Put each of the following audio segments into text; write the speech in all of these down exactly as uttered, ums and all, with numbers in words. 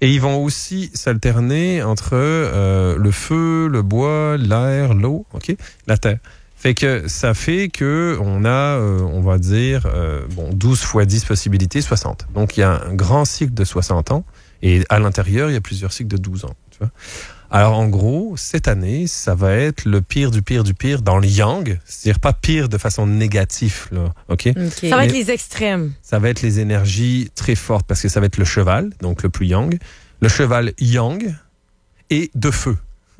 Et ils vont aussi s'alterner entre euh, le feu, le bois, l'air, l'eau, ok, la terre. Fait que ça fait que on a, euh, on va dire, euh, bon, douze fois dix possibilités, soixante. Donc il y a un grand cycle de soixante ans et à l'intérieur, il y a plusieurs cycles de douze ans. Tu vois. Alors en gros, cette année, ça va être le pire du pire du pire dans le yang, c'est-à-dire pas pire de façon négative, là, ok? okay. Ça va être les extrêmes. Ça va être les énergies très fortes parce que ça va être le cheval, donc le plus yang, le cheval yang et de feu.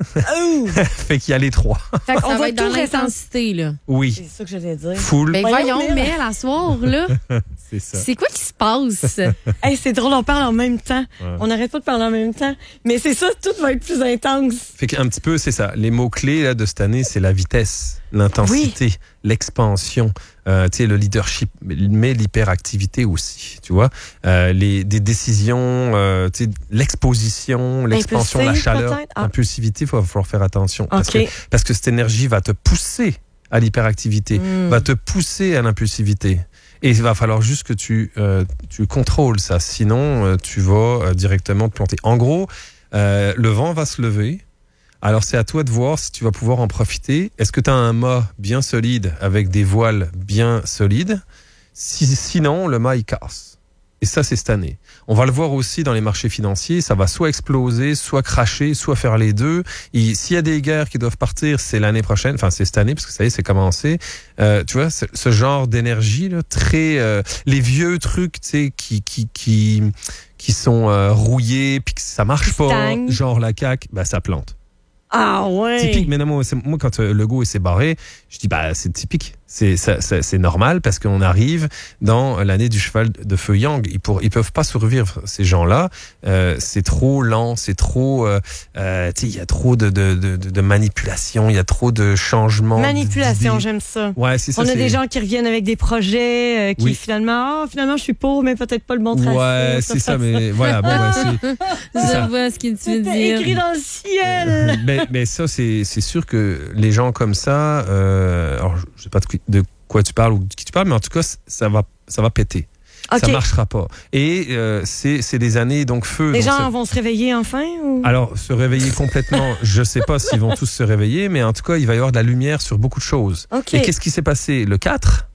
Oh. Fait qu'il y a les trois. Fait qu'on ça va être dans l'intensité, là. Oui. C'est ça que j'allais dire. Full. Ben voyons, mais à la soir, là. C'est ça. C'est quoi qui se passe? Hey, c'est drôle, on parle en même temps. Ouais. On n'arrête pas de parler en même temps. Mais c'est ça, tout va être plus intense. Fait qu'un petit peu, c'est ça. Les mots-clés là, de cette année, c'est la vitesse, l'intensité, oui. l'expansion, euh, tu sais, le leadership, mais l'hyperactivité aussi, tu vois. Euh, les, des décisions, euh, tu sais, l'exposition, l'expansion, la chaleur, ah. l'impulsivité, il va falloir faire attention. Okay. Parce, que, parce que cette énergie va te pousser à l'hyperactivité, mm. va te pousser à l'impulsivité. Et il va falloir juste que tu, euh, tu contrôles ça. Sinon, euh, tu vas euh, directement te planter. En gros, euh, le vent va se lever. Alors, c'est à toi de voir si tu vas pouvoir en profiter. Est-ce que tu as un mât bien solide avec des voiles bien solides? Si, sinon, le mât, il casse. Et ça, c'est cette année. On va le voir aussi dans les marchés financiers. Ça va soit exploser, soit cracher, soit faire les deux. Et s'il y a des guerres qui doivent partir, c'est l'année prochaine. Enfin, c'est cette année, parce que ça y est, c'est commencé. Euh, tu vois, ce genre d'énergie, là, très... Euh, les vieux trucs, tu sais, qui... qui, qui qui sont euh, rouillés, puis que ça marche pas, Stang. Genre la C A C, bah, ça plante. Ah ouais. Typique, mais non, moi, moi quand euh, le go s'est barré, je dis bah c'est typique, c'est ça, ça, c'est normal parce qu'on arrive dans l'année du cheval de feu yang. Ils pour, ils peuvent pas survivre ces gens-là. Euh, c'est trop lent, c'est trop, euh, euh, tu sais, il y a trop de de, de de manipulation, il y a trop de changements. Manipulation, j'aime ça. Ouais, c'est ça. On a c'est... des gens qui reviennent avec des projets euh, qui oui. finalement, oh, finalement je suis pour, mais peut-être pas le bon tracé. Ouais, c'est ça, mais voilà, bon, ben, c'est. c'est Je vois ce que tu veux dire. Écrit dans le ciel. mais, mais ça, c'est, c'est sûr que les gens comme ça, euh, alors je sais pas de, de quoi tu parles ou de qui tu parles, mais en tout cas, ça va, ça va péter. Okay. Ça marchera pas. Et euh, c'est, c'est des années donc feu. Les donc gens c'est... vont se réveiller enfin ou... Alors, se réveiller complètement, je sais pas s'ils vont tous se réveiller, mais en tout cas, il va y avoir de la lumière sur beaucoup de choses. Okay. Et qu'est-ce qui s'est passé le quatre?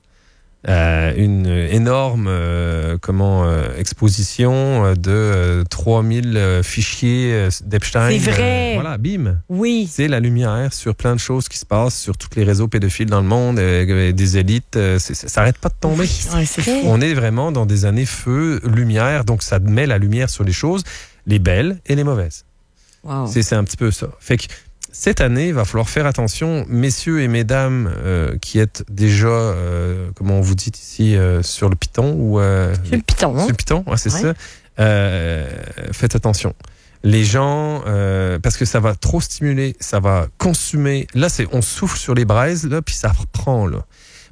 Euh, une énorme euh, comment euh, exposition de euh, trois mille euh, fichiers euh, d'Epstein. C'est vrai. Euh, voilà, bim. Oui. C'est la lumière sur plein de choses qui se passent sur tous les réseaux pédophiles dans le monde, euh, des élites. Euh, c'est, c'est, ça n'arrête pas de tomber. Oui, ouais, c'est fou. On est vraiment dans des années feu, lumière, donc ça met la lumière sur les choses, les belles et les mauvaises. Wow. C'est, c'est un petit peu ça. Fait que cette année, il va falloir faire attention, messieurs et mesdames euh, qui êtes déjà, euh, comment on vous dit ici, euh, sur le piton ou euh, sur le piton, sur le piton, ouais, c'est ouais. ça. Euh, faites attention. Les gens, euh, parce que ça va trop stimuler, ça va consumer. Là, c'est, on souffle sur les braises là, puis ça reprend là.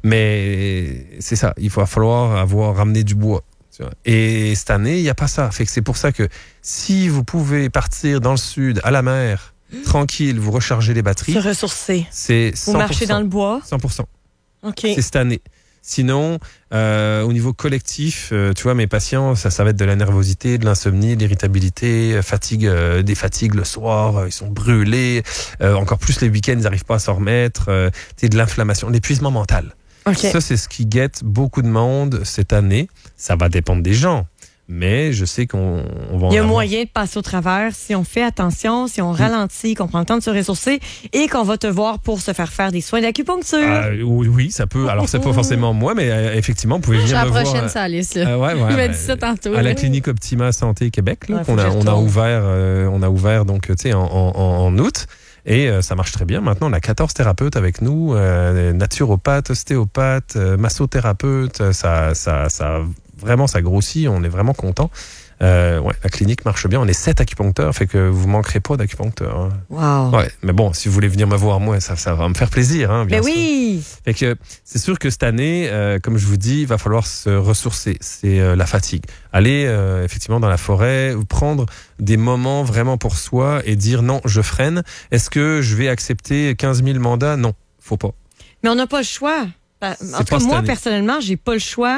Mais c'est ça, il va falloir avoir ramené du bois. Et cette année, il y a pas ça. Fait que c'est pour ça que si vous pouvez partir dans le sud, à la mer. Tranquille, vous rechargez les batteries. Se ressourcer. C'est cent pour cent. Vous marchez dans le bois. cent pour cent. OK. C'est cette année. Sinon, euh, au niveau collectif, euh, tu vois, mes patients, ça, ça va être de la nervosité, de l'insomnie, de l'irritabilité, fatigue, euh, des fatigues le soir, euh, ils sont brûlés. Euh, encore plus les week-ends, ils n'arrivent pas à s'en remettre. Euh, tu sais, de l'inflammation, l'épuisement mental. Okay. Ça, c'est ce qui guette beaucoup de monde cette année. Ça va dépendre des gens. Mais je sais qu'on on va. Il y a avoir... moyen de passer au travers si on fait attention, si on ralentit, qu'on prend le temps de se ressourcer et qu'on va te voir pour se faire faire des soins d'acupuncture. Euh, oui, oui, ça peut. Alors, c'est pas forcément moi, mais euh, effectivement, vous pouvez venir la me voir. La prochaine, ça, Alice. Euh, ouais, ouais, Il m'a ouais, dit ça tantôt. À la clinique Optima Santé Québec, là, ouais, qu'on a, on a ouvert, euh, on a ouvert donc, tu sais, en, en, en août. Et euh, ça marche très bien. Maintenant, on a quatorze thérapeutes avec nous, euh, naturopathes, ostéopathes, euh, massothérapeutes. Ça, ça, ça, vraiment, ça grossit. On est vraiment contents. Euh, ouais, la clinique marche bien. On est sept acupuncteurs, fait que vous manquerez pas d'acupuncteurs. Hein. Wow. Ouais, mais bon, si vous voulez venir me voir, moi, ça, ça va me faire plaisir, hein, bien mais sûr. oui. Fait que c'est sûr que cette année, euh, comme je vous dis, il va falloir se ressourcer. C'est euh, la fatigue. Aller euh, effectivement dans la forêt, ou prendre des moments vraiment pour soi et dire non, je freine. Est-ce que je vais accepter quinze mille mandats? Non, faut pas. Mais on n'a pas le choix. En tout cas, moi, personnellement, j'ai pas le choix.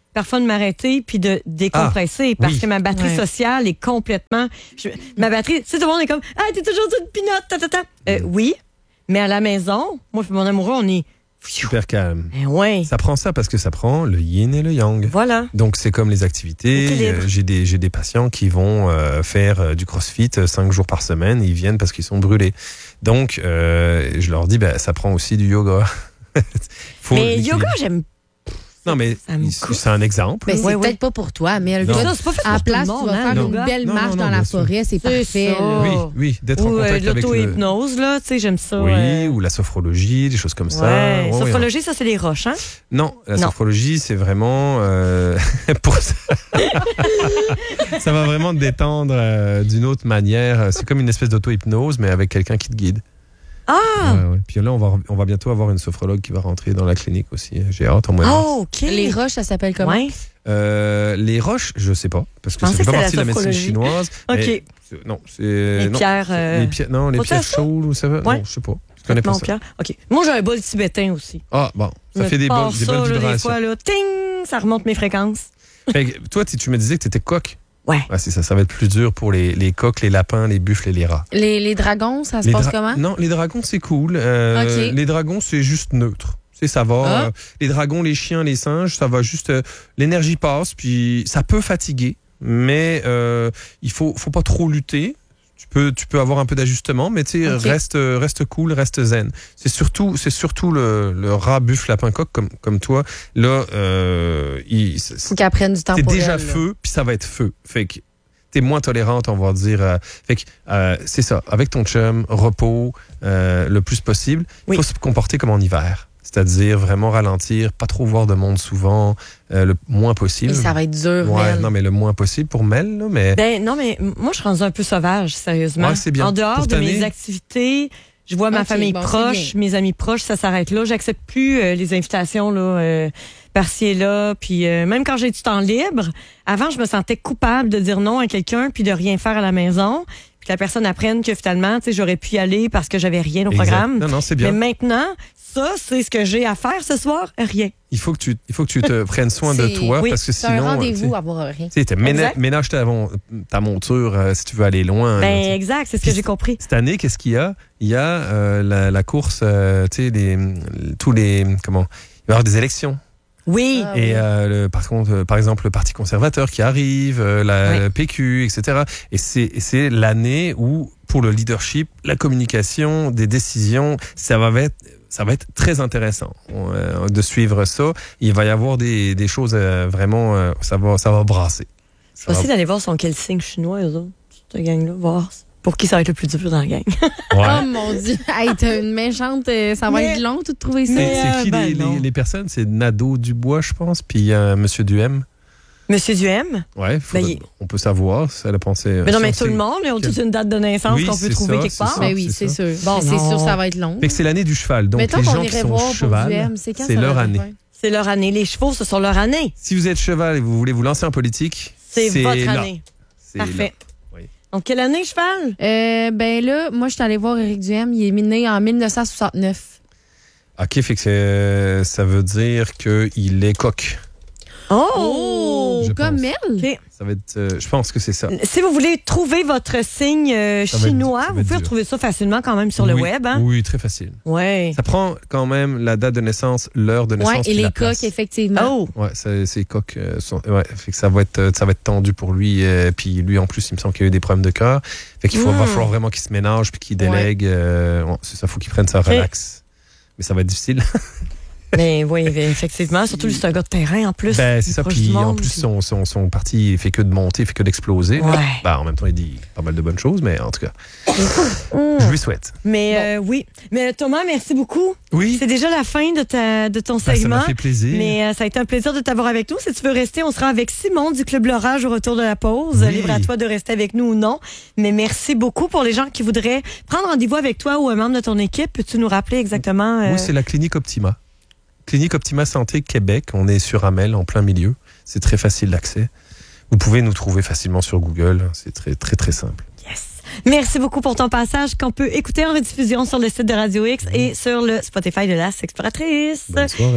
parfois de m'arrêter puis de décompresser ah, parce oui. que ma batterie ouais. sociale est complètement... Je, ma batterie, tu sais, tout le monde est comme « Ah, t'es toujours une pinotte, ta, ta, ta. Euh, oui, mais à la maison, moi et mon amoureux, on est... Super calme. Eh ouais. Ça prend ça parce que ça prend le yin et le yang. Voilà. Donc, c'est comme les activités. Équilibre. Euh, j'ai, des, j'ai des patients qui vont euh, faire euh, du crossfit euh, cinq jours par semaine. Ils viennent parce qu'ils sont brûlés. Donc, euh, je leur dis, ben, ça prend aussi du yoga. Faut Mais l'équilibre. yoga, j'aime... Non, mais Ça me c'est coûte. c'est un exemple. Ben, c'est Ouais, peut-être ouais. pas pour toi, mais Non. Ça, c'est pas fait à la pour tout le place, tu monde, vas hein, faire le une yoga. belle Non, marche non, non, dans bien la sûr. forêt, c'est C'est parfait. ça. là. Oui, oui, d'être en Ou euh, contact avec le... l'auto-hypnose, là, tu sais, j'aime ça. Oui, euh. ou la sophrologie, des choses comme ça. Ouais. Ouais, Sophrologie, ça, c'est les roches, hein? Non, la Non. sophrologie, c'est vraiment euh, pour ça. Ça va vraiment te détendre euh, d'une autre manière. C'est comme une espèce d'auto-hypnose, mais avec quelqu'un qui te guide. Ah! Ouais, ouais. Puis là, on va, on va bientôt avoir une sophrologue qui va rentrer dans la clinique aussi. J'ai hâte, en mois de mars. Oh, OK. Les roches, ça s'appelle comment? Ouais. Euh, les roches, je sais pas, parce que Je ça pensais fait pas que partie de la c'était la médecine chinoise. OK. mais c'est- Non, c'est... Les non, pierres... euh, Les pierres, non, les faut-tu pierres ça? chaudes, ou ça va? Ouais. Non, je sais pas. Je connais pas Mon ça. pierre. OK. Moi, j'ai un bol tibétain aussi. Ah, bon, ça Me fait des, bonnes, passe des ça, bonnes là, des vibrations. fois, là, ting, ça remonte mes fréquences. Fait que toi, tu tu me disais que tu étais coq. Ouais. Ah, c'est ça, ça va être plus dur pour les, les coqs, les lapins, les buffles et les rats. Les, les dragons, ça se Les passe dra- comment? Non, les dragons, c'est cool. Euh, Ok. Les dragons, c'est juste neutre. C'est ça va. Ah. Euh, les dragons, les chiens, les singes, ça va juste. euh, l'énergie passe, puis ça peut fatiguer, mais euh, il faut, faut pas trop lutter. Tu peux, tu peux avoir un peu d'ajustement, mais tu sais, Ok. reste, reste cool, reste zen. C'est surtout, c'est surtout le, le rat, buffle, lapin, coq comme, comme toi. Là, euh, il, c'est- Faut qu'elles prennent du temps t'es pour déjà elles, là. feu, puis ça va être feu. Fait que t'es moins tolérante, on va dire. euh, fait que euh, c'est ça. Avec ton chum, repos euh, le plus possible. Il Oui. faut se comporter comme en hiver. C'est-à-dire vraiment ralentir, pas trop voir de monde souvent, euh, le moins possible. Et ça va être dur, Ouais, man. non, mais le moins possible pour Mel, là, mais Ben non, mais m- moi, je suis rendue un peu sauvage, sérieusement. Ouais, c'est bien. En dehors Pour de t'année. mes activités, je vois ma Ok, famille bon, c'est proche, mes amis proches, ça s'arrête là. J'accepte plus euh, les invitations là, euh, par-ci et là. Puis euh, même quand j'ai du temps libre, avant, je me sentais coupable de dire non à quelqu'un puis de rien faire à la maison. Puis que la personne apprenne que finalement, tu sais, j'aurais pu y aller parce que j'avais rien au Exact. programme. Non, non, c'est bien. Mais maintenant, ça, c'est ce que j'ai à faire ce soir, rien. Il faut que tu, il faut que tu te prennes soin de C'est- toi oui, parce que C'est un sinon, euh, rendez-vous tu sais, à voir rien. tu sais, t'es ména- Exact. ménage ta, mon- ta monture euh, si tu veux aller loin. Ben là, tu sais. exact, c'est ce Puis que j'ai compris. Cette année, qu'est-ce qu'il y a? Il y a euh, la, la course, euh, tu sais, les, tous les, comment, il va y avoir des élections. Oui. Ah, Et oui. euh, le, par contre, euh, par exemple, le Parti conservateur qui arrive, euh, la Oui. le P Q, et cetera. Et c'est, et c'est l'année où, pour le leadership, la communication, des décisions, ça va être, ça va être très intéressant euh, de suivre ça. Il va y avoir des, des choses euh, vraiment, euh, ça va, ça va brasser. Ça va- Aussi d'aller voir son quel signe chinois, eux autres, cette gang-là, voir pour qui ça va être le plus dur dans la gang. Oh Ouais. mon Dieu. Hey, t'as une méchante. euh, Ça va Mais- être long, tout de trouver ça. C'est, Mais, c'est euh, qui ben les, non. les, les personnes? C'est Nadeau Dubois, je pense, puis euh, Monsieur Duhem. Monsieur Duhem? Ouais, faudrait- Ben, il- on peut savoir. Ça a pensé. Mais non, mais tout le monde, ils ont toute une date de naissance Oui, qu'on peut c'est trouver ça, quelque c'est part. ça. Ben oui, c'est c'est sûr. Bon, Mais c'est non. sûr, ça va être long. Fait que c'est l'année du cheval. Donc Mettons les qu'on gens qui irait sont voir pour cheval, du M. C'est quand c'est ça leur va année. faire? C'est leur année. Les chevaux, ce sont leur année. Si vous êtes cheval et vous voulez vous lancer en politique, C'est votre là. année. C'est Parfait. là. Oui. Donc, quelle année, cheval? Euh, ben là, moi, je suis allée voir Éric Duhem. Il est né en mille neuf cent soixante-neuf. OK, fait que c'est- ça veut dire qu'il est coq. Oh! Je comme pense. elle. OK. Ça va être, euh, je pense que c'est ça. Si vous voulez trouver votre signe euh, Ça va être- chinois, ça va vous être pouvez dur. retrouver ça facilement quand même sur le Oui, web. Hein? Oui, très facile. Ouais. Ça prend quand même la date de naissance, l'heure de naissance. Ouais, et puis les la place. coques, effectivement. Oh! Ouais, ça- ces coqs euh, sont. Ouais, fait que ça va être, euh, ça va être tendu pour lui. euh, puis lui, en plus, il me semble qu'il a eu des problèmes de cœur. Fait qu'il faut, Mm. va falloir vraiment qu'il se ménage puis qu'il délègue. euh, bon, c'est ça, faut qu'il prenne ça relax. Mais ça va être difficile. Mais oui, effectivement. Surtout, lui, c'est un gars de terrain en plus. Ben, Il c'est est ça. proche Puis du en monde, plus, puis- son, son, son parti il fait que de monter, il fait que d'exploser. Ouais. Ben, en même temps, il dit pas mal de bonnes choses, mais en tout cas, Mm. je lui souhaite. Mais euh, oui. Mais Thomas, merci beaucoup. Oui, C'est déjà la fin de, ta, de ton ben, ça segment. m'a fait plaisir. Mais euh, ça a été un plaisir de t'avoir avec nous. Si tu veux rester, on sera avec Simon du Club L'Orage au retour de la pause. Oui. Libre à toi de rester avec nous ou non. Mais merci beaucoup pour les gens qui voudraient prendre rendez-vous avec toi ou un membre de ton équipe. Peux-tu nous rappeler exactement? euh, Oui, c'est la clinique Optima. Clinique Optima Santé Québec. On est sur Amel, en plein milieu. C'est très facile d'accès. Vous pouvez nous trouver facilement sur Google. C'est très, très, très simple. Yes. Merci beaucoup pour ton passage qu'on peut écouter en rediffusion sur le site de Radio X et sur le Spotify de la Sexploratrice. Bonne soirée.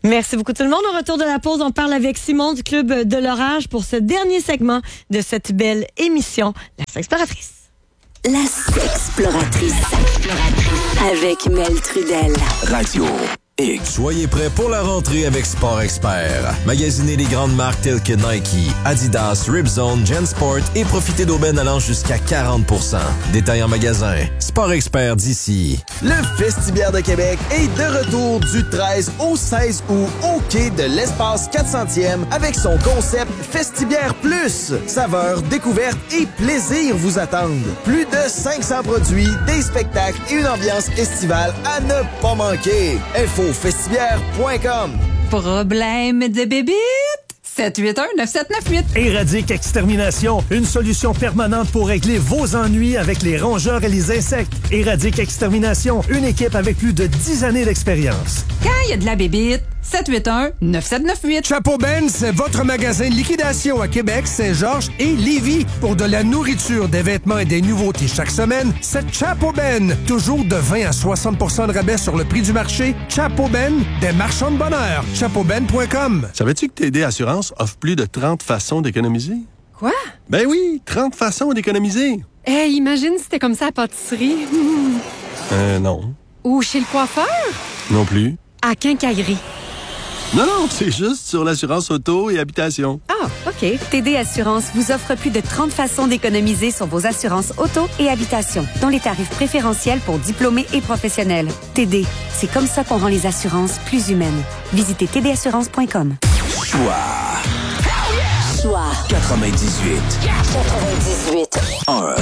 Merci beaucoup tout le monde. Au retour de la pause, on parle avec Simon du Club de l'Orage pour ce dernier segment de cette belle émission, La Sexploratrice. La Sexploratrice. Avec Mel Trudel. Radio X. Soyez prêts pour la rentrée avec Sport Expert. Magasinez les grandes marques telles que Nike, Adidas, Ripzone, Gensport et profitez d'aubaines allant jusqu'à quarante pour cent. Détail en magasin. Sport Expert d'ici. Le Festibiaire de Québec est de retour du treize au seize août au quai de l'Espace quatre centième avec son concept Festibiaire Plus. Saveurs, découvertes et plaisir vous attendent. Plus de cinq cents produits, des spectacles et une ambiance estivale à ne pas manquer. Info festibiaire point com. Problème de bébite? sept huit un neuf sept neuf huit. Éradique Extermination, une solution permanente pour régler vos ennuis avec les rongeurs et les insectes. Éradique Extermination, une équipe avec plus de dix années d'expérience. Quand il y a de la bébite, sept huit un neuf sept neuf huit. Chapeau Ben, c'est votre magasin de liquidation à Québec, Saint-Georges et Lévis. Pour de la nourriture, des vêtements et des nouveautés chaque semaine, c'est Chapeau Ben. Toujours de vingt à soixante pour cent de rabais sur le prix du marché. Chapeau Ben, des marchands de bonheur. chapeau ben point com. Savais-tu que T D Assurance offre plus de trente façons d'économiser? Quoi? Ben oui, trente façons d'économiser. Eh, hey, imagine si c'était comme ça à la pâtisserie. Euh, non. Ou chez le coiffeur? Non plus. À Quincaillerie. Non, non, c'est juste sur l'assurance auto et habitation. Ah, OK. T D Assurance vous offre plus de trente façons d'économiser sur vos assurances auto et habitation, dont les tarifs préférentiels pour diplômés et professionnels. T D, c'est comme ça qu'on rend les assurances plus humaines. Visitez t d assurance point com. Choix. Choix. quatre-vingt-dix-huit. quatre-vingt-dix-huit. un.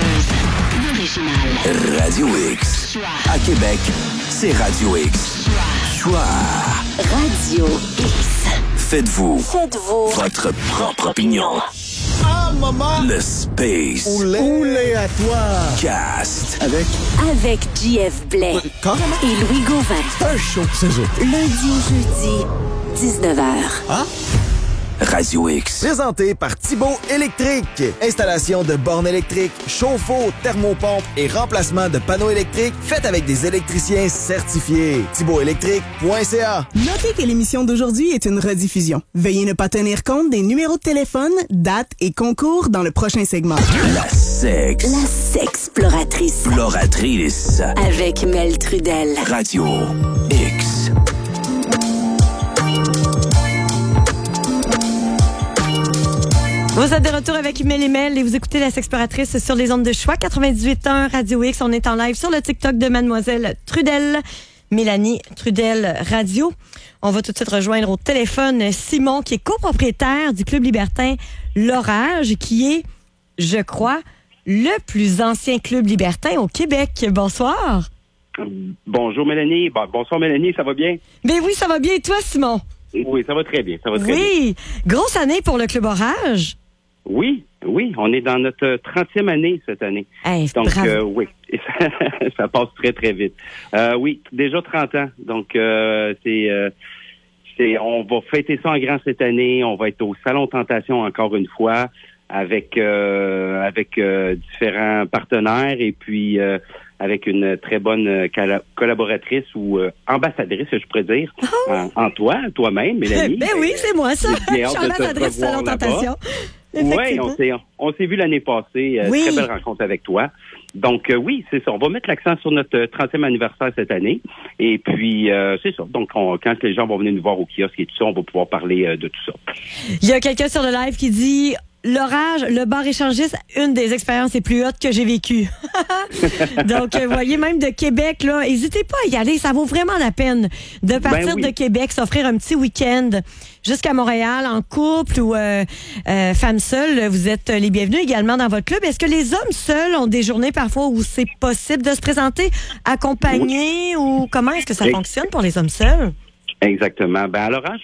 Radio X. Choix. À Québec, c'est Radio X. Choix. Radio X. Faites-vous. Faites-vous. Votre propre opinion. Ah, maman! Le Space. Oulé. Oulé à toi. Cast. Avec. Avec J F Blais. Quand? Et Louis Gauvin. C'est un show, c'est ça. Lundi au jeudi, dix-neuf heures. Ah? Radio X. Présenté par Thibaut Électrique. Installation de bornes électriques, chauffe-eau, thermopompe et remplacement de panneaux électriques faites avec des électriciens certifiés. thibaut électrique point c a. Notez que l'émission d'aujourd'hui est une rediffusion. Veuillez ne pas tenir compte des numéros de téléphone, dates et concours dans le prochain segment. La sex. La Sexploratrice. Exploratrice. Avec Mel Trudel. Radio X. Vous êtes de retour avec Mel et Mel et vous écoutez La Sexploratrice sur les ondes de choix quatre-vingt-dix-huit point un Radio X. On est en live sur le TikTok de Mademoiselle Trudel, Mélanie Trudel Radio. On va tout de suite rejoindre au téléphone Simon qui est copropriétaire du Club libertin L'Orage qui est, je crois, le plus ancien club libertin au Québec. Bonsoir. Bonjour Mélanie. Bon, bonsoir Mélanie, ça va bien? Ben oui, ça va bien. Et toi, Simon? Oui, ça va très bien. Ça va très oui. bien. Grosse année pour le Club Orage. Oui, oui, on est dans notre trentième année cette année. Hey, Donc, euh, oui, ça, ça passe très, très vite. Euh, oui, déjà trente ans. Donc, euh, c'est, euh, c'est, on va fêter ça en grand cette année. On va être au Salon Tentation encore une fois avec euh, avec euh, différents partenaires et puis euh, avec une très bonne euh, collaboratrice ou euh, ambassadrice, je pourrais dire, oh. en, en toi, toi-même, Mélanie. Ben oui, c'est moi ça. Je suis ambassadrice du Salon Tentation. Oui, on s'est, on s'est vu l'année passée. Euh, oui. Très belle rencontre avec toi. Donc, euh, oui, c'est ça. On va mettre l'accent sur notre trentième anniversaire cette année. Et puis, euh, c'est ça. Donc, on, quand les gens vont venir nous voir au kiosque et tout ça, on va pouvoir parler euh, de tout ça. Il y a quelqu'un sur le live qui dit... L'Orage, le bar échangiste, une des expériences les plus hautes que j'ai vécues. Donc, vous voyez, même de Québec, là, n'hésitez pas à y aller. Ça vaut vraiment la peine de partir ben oui. de Québec, s'offrir un petit week-end jusqu'à Montréal en couple ou euh, euh, femme seule. Vous êtes les bienvenus également dans votre club. Est-ce que les hommes seuls ont des journées parfois où c'est possible de se présenter accompagnés oui. ou comment est-ce que ça fonctionne pour les hommes seuls? Exactement. Ben, à l'Orage, ben, je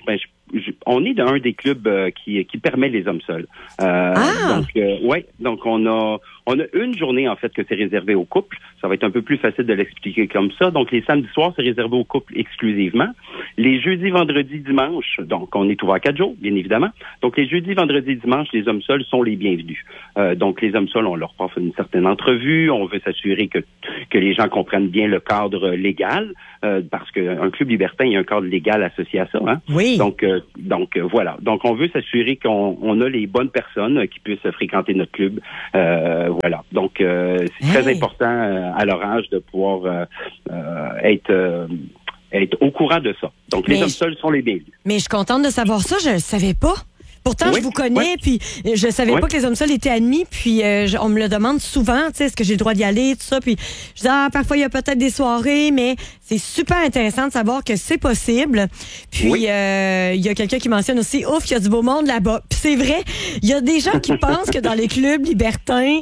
on est d'un des clubs euh, qui, qui permet les hommes seuls. Euh, ah! Donc, euh, ouais, donc on a, on a une journée en fait que c'est réservé aux couples. Ça va être un peu plus facile de l'expliquer comme ça. Donc, les samedis soirs, c'est réservé aux couples exclusivement. Les jeudis, vendredis, dimanches, donc on est ouvert quatre jours, bien évidemment. Donc, les jeudis, vendredis, dimanches, les hommes seuls sont les bienvenus. Euh, donc, les hommes seuls, on leur offre une certaine entrevue. On veut s'assurer que que les gens comprennent bien le cadre légal, euh, parce qu'un club libertin, il y a un cadre légal associé à ça. Hein? Oui. Donc, euh, donc euh, voilà. Donc, on veut s'assurer qu'on on a les bonnes personnes euh, qui puissent fréquenter notre club. Euh, voilà. Donc, euh, c'est hey. très important euh, à leur âge de pouvoir euh, euh, être... Euh, être au courant de ça. Donc, mais les hommes je... seuls sont les bienvenus. Mais je suis contente de savoir ça. Je ne le savais pas. Pourtant, oui, je vous connais, oui. puis je savais oui. pas que les hommes seuls étaient admis, puis euh, je, on me le demande souvent, tu sais, est-ce que j'ai le droit d'y aller, tout ça, puis je dis, ah, parfois, il y a peut-être des soirées, mais c'est super intéressant de savoir que c'est possible. Puis, il oui. euh, y a quelqu'un qui mentionne aussi, ouf, il y a du beau monde là-bas. Puis c'est vrai, il y a des gens qui pensent que dans les clubs libertins,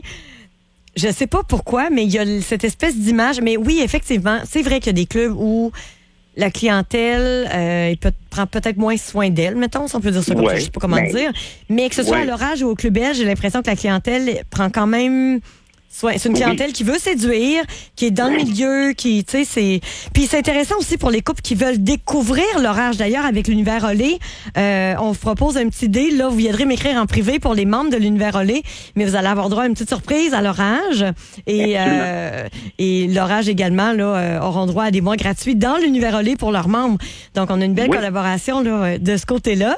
je sais pas pourquoi, mais il y a cette espèce d'image, mais oui, effectivement, c'est vrai qu'il y a des clubs où la clientèle euh, peut, prend peut-être moins soin d'elle, mettons, si on peut dire ça comme ouais, ça, je sais pas comment mais, dire. Mais que ce soit ouais. à l'orage ou au Club Belge, j'ai l'impression que la clientèle prend quand même soin. C'est une clientèle oui. qui veut séduire, qui est dans le milieu, qui, tu sais, c'est... Puis c'est intéressant aussi pour les couples qui veulent découvrir l'orage. D'ailleurs, avec l'Univers Olé, euh, on vous propose un petit dé. Là, vous viendrez m'écrire en privé pour les membres de l'Univers Olé, mais vous allez avoir droit à une petite surprise à l'orage. Et, euh, et l'orage également, là, euh, auront droit à des mois gratuits dans l'Univers Olé pour leurs membres. Donc, on a une belle oui. collaboration là, de ce côté-là.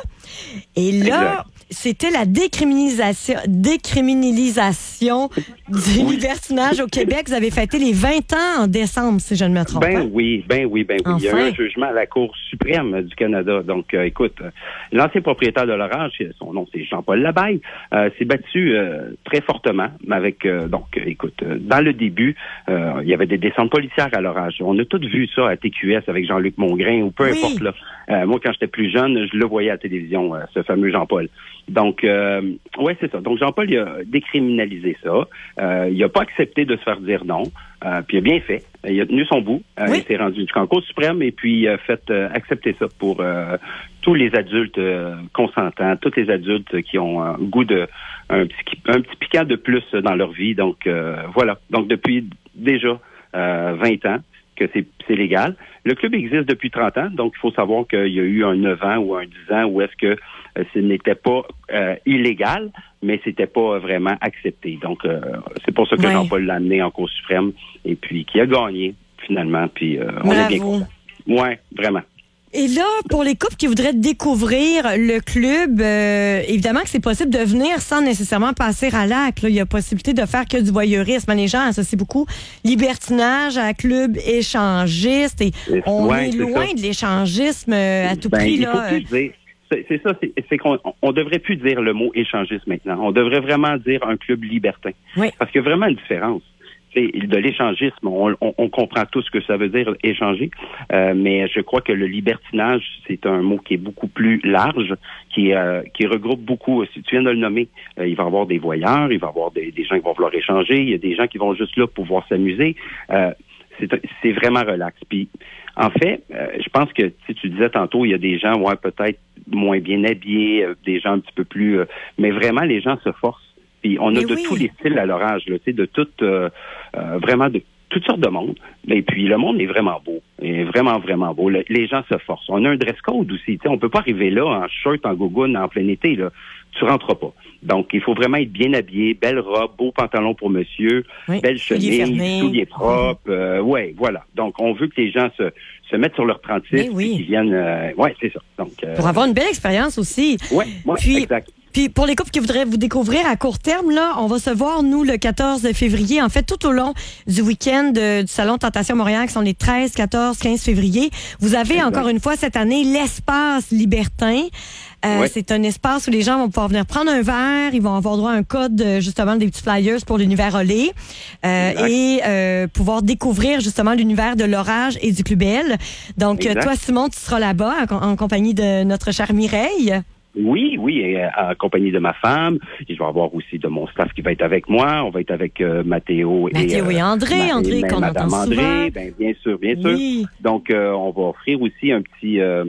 Et là... Exact. C'était la décriminalisation, décriminalisation du oui. libertinage au Québec. Vous avez fêté les vingt ans en décembre, si je ne me trompe ben pas. Ben oui, ben oui, ben oui. Enfin. Il y a eu un jugement à la Cour suprême du Canada. Donc, euh, écoute, euh, l'ancien propriétaire de l'orage, son nom c'est Jean-Paul Labaille, euh, s'est battu euh, très fortement avec, euh, donc, euh, écoute, euh, dans le début, euh, il y avait des descentes policières à l'orage. On a tous vu ça à T Q S avec Jean-Luc Mongrain ou peu oui. importe là. Euh, moi, quand j'étais plus jeune, je le voyais à la télévision, euh, ce fameux Jean-Paul. Donc, euh, ouais, c'est ça. Donc, Jean-Paul, il a décriminalisé ça. Euh, il n'a pas accepté de se faire dire non. Euh, puis il a bien fait. Il a tenu son bout. Euh, oui. Il s'est rendu jusqu'en Cour suprême et puis il a fait euh, accepter ça pour euh, tous les adultes euh, consentants, tous les adultes qui ont un goût de un petit un petit piquant de plus dans leur vie. Donc euh, voilà. Donc depuis déjà euh, vingt ans que c'est, c'est légal. Le club existe depuis trente ans, donc il faut savoir qu'il y a eu un neuf ans ou un dix ans où est-ce que euh, ce n'était pas euh, illégal, mais c'était pas vraiment accepté. Donc, euh, c'est pour ça que ouais. Jean-Paul l'a amené en Cour suprême et puis qui a gagné, finalement, puis euh, on est bien content. Ouais, vraiment. Et là, pour les couples qui voudraient découvrir le club, euh, évidemment que c'est possible de venir sans nécessairement passer à l'acte. Là, il y a possibilité de faire que du voyeurisme. Les gens associent beaucoup libertinage à club échangiste et c'est, on ouais, est loin ça. de l'échangisme à tout ben, prix. Il là. faut plus dire. C'est, c'est ça, c'est, c'est qu'on on devrait plus dire le mot échangiste maintenant. On devrait vraiment dire un club libertin. Oui. Parce qu'il y a vraiment une différence. C'est de l'échangisme, on, on, on comprend tout ce que ça veut dire échanger, euh, mais je crois que le libertinage, c'est un mot qui est beaucoup plus large, qui euh, qui regroupe beaucoup. Si tu viens de le nommer, euh, il va y avoir des voyeurs, il va y avoir des, des gens qui vont vouloir échanger, il y a des gens qui vont juste là pour pouvoir s'amuser. Euh, c'est, c'est vraiment relax. Puis, en fait, euh, je pense que si tu disais tantôt, il y a des gens, ouais, peut-être moins bien habillés, euh, des gens un petit peu plus, euh, mais vraiment les gens se forcent. Puis on a Mais de oui. tous les styles à l'orage, là, tu sais, de toutes, euh, euh, vraiment de toutes sortes de monde. Et puis le monde est vraiment beau, est vraiment vraiment beau. Le, les gens se forcent. On a un dress code aussi, tu sais, on peut pas arriver là en shirt, en gogoune, en plein été là. Tu rentres pas. Donc il faut vraiment être bien habillé, belle robe, beau pantalon pour monsieur, oui. belle chemise, souliers propres. Euh, ouais, voilà. Donc on veut que les gens se se mettent sur leur trente-six, oui. qu'ils viennent. Euh, ouais, c'est ça. Donc euh, pour avoir une belle expérience aussi. Ouais, ouais, puis, exact. Puis pour les couples qui voudraient vous découvrir à court terme, là, on va se voir, nous, le quatorze février. En fait, tout au long du week-end euh, du Salon Tentation Montréal, qui sont les treize, quatorze, quinze février. Vous avez exact. encore une fois cette année l'espace libertin. Euh, ouais. C'est un espace où les gens vont pouvoir venir prendre un verre, ils vont avoir droit à un code, justement, des petits flyers pour l'Univers Olé, euh, et euh, pouvoir découvrir, justement, l'univers de l'orage et du Club L. Donc, exact. toi, Simon, tu seras là-bas en, en compagnie de notre chère Mireille. Oui, oui, et en compagnie de ma femme. Et je vais avoir aussi de mon staff qui va être avec moi. On va être avec euh, Mathéo et, Mathéo et André, euh, André, qu'on Madame entend André, souvent. ben, bien sûr, bien oui. sûr. Donc, euh, on va offrir aussi un petit... Euh,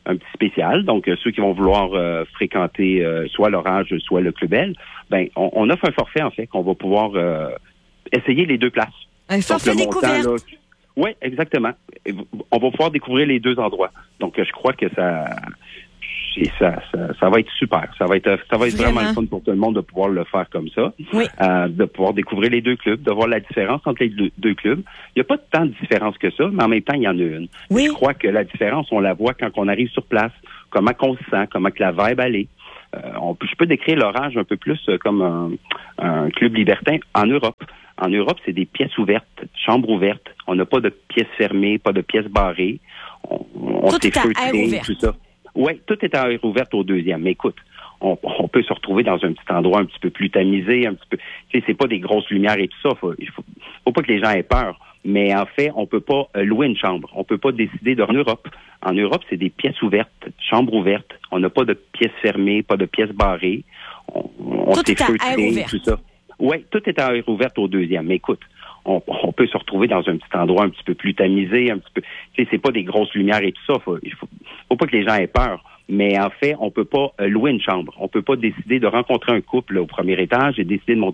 un petit spécial. Donc, euh, ceux qui vont vouloir euh, fréquenter euh, soit l'Orage, soit le Club Bell, ben, on, on offre un forfait, en fait, qu'on va pouvoir euh, essayer les deux places. Un forfait découverte. Oui, exactement. On va pouvoir découvrir les deux endroits. Donc, je crois que ça... Et ça, ça, ça va être super. Ça va être, ça va être vraiment, vraiment le fun pour tout le monde de pouvoir le faire comme ça. Oui. Euh, de pouvoir découvrir les deux clubs, de voir la différence entre les deux, deux clubs. Il n'y a pas tant de différence que ça, mais en même temps, il y en a une. Oui. Je crois que la différence, on la voit quand on arrive sur place, comment qu'on se sent, comment que la vibe elle est. Euh, on peut, je peux décrire l'Orage un peu plus comme un, un club libertin en Europe. En Europe, c'est des pièces ouvertes, chambres ouvertes. On n'a pas de pièces fermées, pas de pièces barrées. On, on tout est à air ouvert. Tout ça. Oui, tout est à air ouverte au deuxième. Mais écoute, on, on peut se retrouver dans un petit endroit un petit peu plus tamisé, un petit peu. Tu sais, c'est pas des grosses lumières et tout ça. Faut, il faut, faut pas que les gens aient peur. Mais en fait, on peut pas euh, louer une chambre. On peut pas décider de. En Europe, en Europe, c'est des pièces ouvertes, chambres ouvertes. On n'a pas de pièces fermées, pas de pièces barrées. On, on tout est à air ouvert. Tout ça. Oui, tout est à air ouverte au deuxième. Mais écoute. On, on peut se retrouver dans un petit endroit un petit peu plus tamisé, un petit peu. Tu sais, c'est pas des grosses lumières et tout ça. Faut, il faut, faut pas que les gens aient peur. Mais en fait, on peut pas euh, louer une chambre. On peut pas décider de rencontrer un couple là, au premier étage et décider de monter